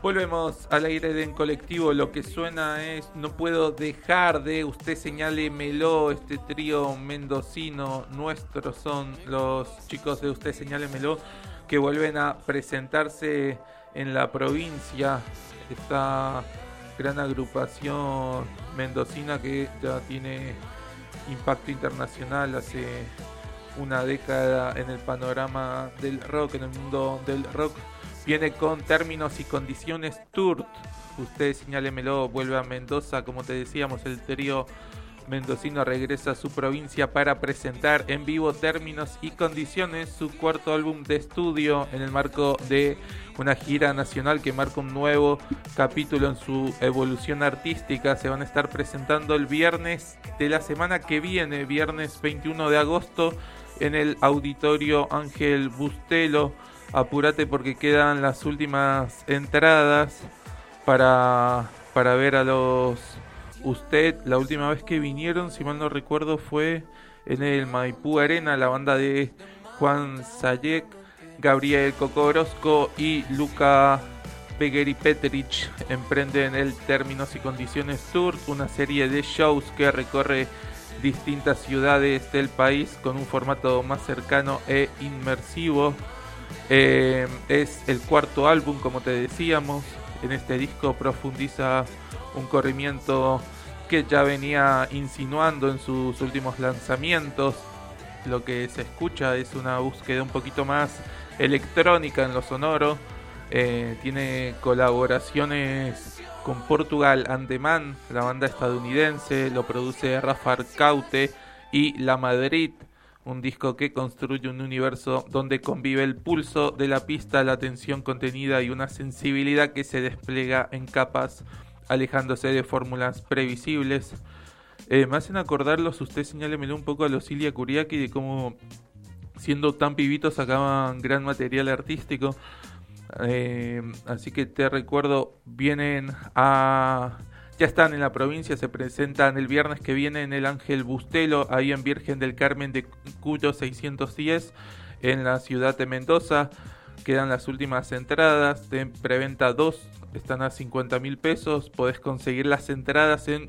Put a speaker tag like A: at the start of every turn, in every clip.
A: Volvemos al aire de En Colectivo. Lo que suena es No puedo dejar de Usted señálemelo. Este trío mendocino nuestro son los chicos de Usted señálemelo, que vuelven a presentarse en la provincia. Esta gran agrupación mendocina que ya tiene impacto internacional hace una década en el panorama del rock, en el mundo del rock. Viene con Términos y Condiciones Tour. Usted señálemelo, vuelve a Mendoza. Como te decíamos, el trío mendocino regresa a su provincia para presentar en vivo Términos y Condiciones, su cuarto álbum de estudio, en el marco de una gira nacional que marca un nuevo capítulo en su evolución artística. Se van a estar presentando el viernes de la semana que viene, viernes 21 de agosto, en el Auditorio Ángel Bustelo. Apúrate porque quedan las últimas entradas para ver a los Usted. La última vez que vinieron, si mal no recuerdo, fue en el Maipú Arena. La banda de Juan Sayek, Gabriel Kokorosco y Luca Pegueri Petrich emprenden el Términos y Condiciones Tour, una serie de shows que recorre distintas ciudades del país con un formato más cercano e inmersivo. Es el cuarto álbum, como te decíamos. En este disco profundiza un corrimiento que ya venía insinuando en sus últimos lanzamientos. Lo que se escucha es una búsqueda un poquito más electrónica en lo sonoro. Tiene colaboraciones con Portugal and the Man, la banda estadounidense. Lo produce Rafa Arcaute y La Madrid, un disco que construye un universo donde convive el pulso de la pista, la tensión contenida y una sensibilidad que se despliega en capas, alejándose de fórmulas previsibles. Me hacen acordarlos, usted señálemelo, un poco a los Ilia Kuriaki, de cómo siendo tan pibitos sacaban gran material artístico. Así que te recuerdo, ya están en la provincia, se presentan el viernes que viene en el Ángel Bustelo, ahí en Virgen del Carmen de Cuyo 610, en la ciudad de Mendoza. Quedan las últimas entradas de preventa 2, están a 50.000 pesos. Podés conseguir las entradas en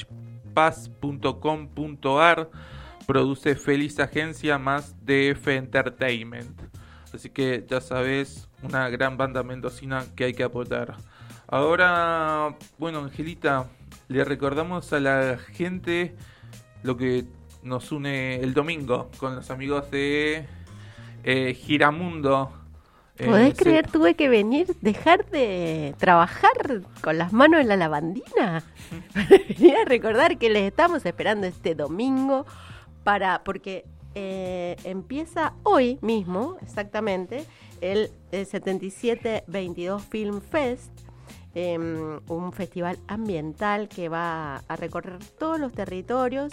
A: flashpass.com.ar. Produce Feliz Agencia más DF Entertainment. Así que ya sabes, una gran banda mendocina que hay que apoyar. Ahora, bueno, Angelita, le recordamos a la gente lo que nos une el domingo con los amigos de Giramundo.
B: ¿Podés creer? Tuve que dejar de trabajar con las manos en la lavandina. Venir a recordar que les estamos esperando este domingo porque empieza hoy mismo, exactamente, el 7722 Film Fest. Un festival ambiental que va a recorrer todos los territorios.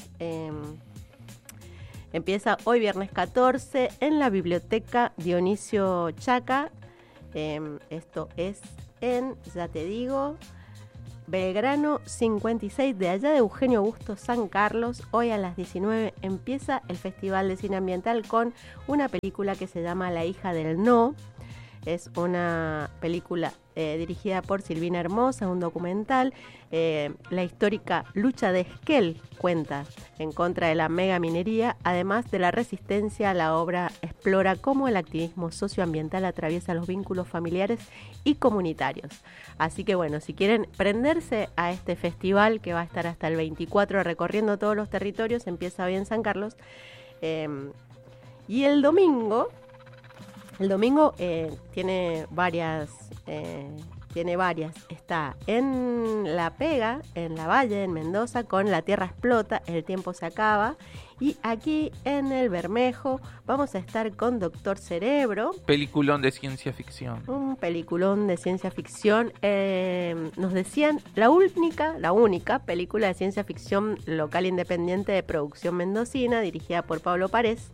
B: Empieza hoy viernes 14 en la Biblioteca Dionisio Chaca. Esto es ya te digo, Belgrano 56, de allá de Eugenio Augusto San Carlos. Hoy a las 19 empieza el Festival de Cine Ambiental con una película que se llama La hija del no. Es una película dirigida por Silvina Hermosa, un documental. La histórica lucha de Esquel cuenta en contra de la megaminería. Además de la resistencia, la obra explora cómo el activismo socioambiental atraviesa los vínculos familiares y comunitarios. Así que bueno, si quieren prenderse a este festival que va a estar hasta el 24 recorriendo todos los territorios, empieza hoy en San Carlos. Y el domingo tiene varias. Está en La Pega, en La Valle, en Mendoza, con La Tierra Explota, El Tiempo se Acaba. Y aquí en el Bermejo vamos a estar con Doctor Cerebro.
A: Peliculón de ciencia ficción.
B: Un peliculón de ciencia ficción. Nos decían la única película de ciencia ficción local independiente de producción mendocina, dirigida por Pablo Párez.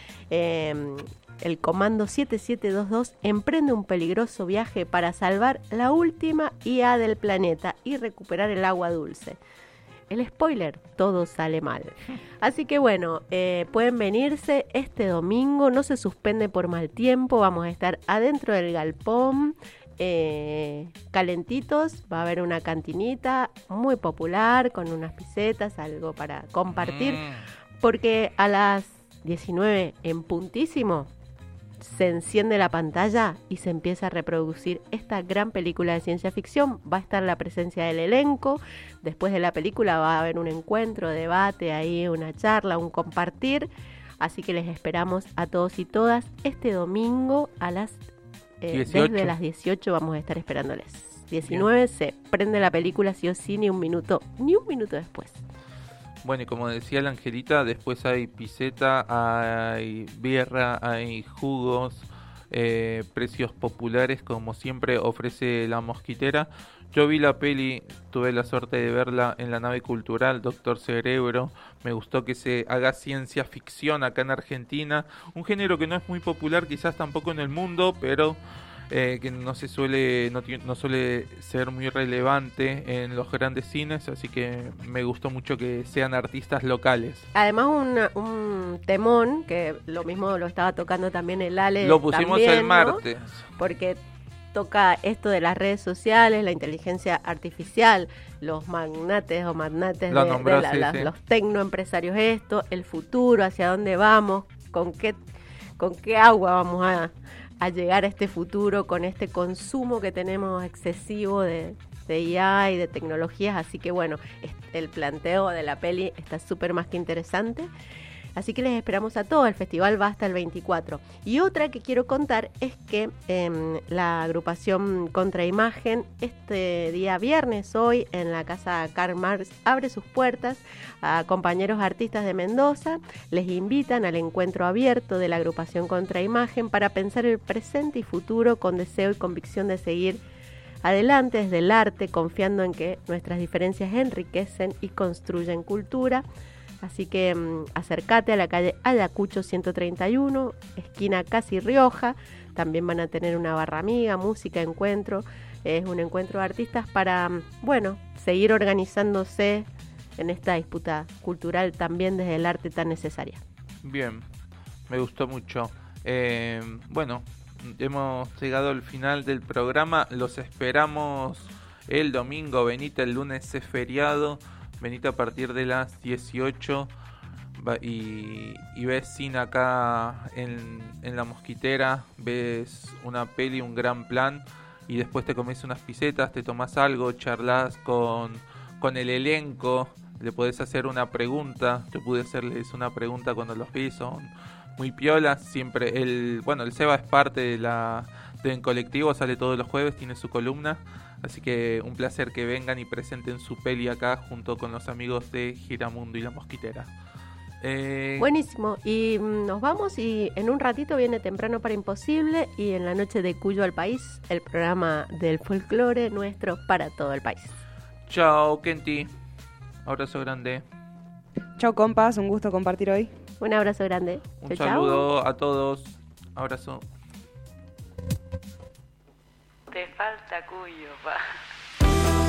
B: El Comando 7722 emprende un peligroso viaje para salvar la última IA del planeta y recuperar el agua dulce. El spoiler, todo sale mal. Así que bueno, pueden venirse este domingo, no se suspende por mal tiempo, vamos a estar adentro del galpón, calentitos, va a haber una cantinita muy popular con unas pisetas, algo para compartir, porque a las 19 en puntísimo se enciende la pantalla y se empieza a reproducir esta gran película de ciencia ficción. Va a estar la presencia del elenco. Después de la película va a haber un encuentro, debate, ahí una charla, un compartir. Así que les esperamos a todos y todas este domingo a las 18. Desde las 18 vamos a estar esperándoles. 19 Bien. Se prende la película sí o sí, ni un minuto después.
A: Bueno, y como decía la Angelita, después hay piseta, hay birra, hay jugos, precios populares, como siempre ofrece La Mosquitera. Yo vi la peli, tuve la suerte de verla en la nave cultural, Doctor Cerebro. Me gustó que se haga ciencia ficción acá en Argentina, un género que no es muy popular quizás tampoco en el mundo, pero que no suele ser muy relevante en los grandes cines, así que me gustó mucho que sean artistas locales.
B: Además un temón, que lo mismo lo estaba tocando también el Ale.
A: Lo pusimos también, el martes.
B: ¿no? Porque toca esto de las redes sociales, la inteligencia artificial, los magnates los tecnoempresarios, el futuro, hacia dónde vamos, con qué agua vamos a llegar a este futuro con este consumo que tenemos excesivo de IA y de tecnologías. Así que bueno, el planteo de la peli está súper más que interesante. Así que les esperamos a todos. El festival va hasta el 24. Y otra que quiero contar es que la agrupación Contraimagen, este día viernes, hoy, en la Casa Karl Marx, abre sus puertas a compañeros artistas de Mendoza. Les invitan al encuentro abierto de la agrupación Contraimagen para pensar el presente y futuro con deseo y convicción de seguir adelante desde el arte, confiando en que nuestras diferencias enriquecen y construyen cultura. Así que acércate a la calle Ayacucho 131, esquina Casi Rioja. También van a tener una barra amiga, música, encuentro. Es un encuentro de artistas para, seguir organizándose en esta disputa cultural también desde el arte tan necesaria.
A: Bien, me gustó mucho. Hemos llegado al final del programa. Los esperamos el domingo. Venite, el lunes es feriado. Venite a partir de las 18 y ves cine acá en La Mosquitera, ves una peli, un gran plan, y después te comes unas pisetas, te tomás algo, charlas con el elenco, le podés hacer una pregunta. Yo pude hacerles una pregunta cuando los vi, son muy piolas. Siempre el Seba es parte del colectivo, sale todos los jueves, tiene su columna. Así que un placer que vengan y presenten su peli acá junto con los amigos de Giramundo y La Mosquitera.
B: Buenísimo. Y nos vamos, y en un ratito viene Temprano para Imposible, y en la noche de Cuyo al País, el programa del folclore nuestro para todo el país.
A: Chao, Kenti. Abrazo grande.
C: Chao, compas. Un gusto compartir hoy.
B: Un abrazo grande.
A: Un saludo a todos. Abrazo.
D: Te falta Cuyo, pa.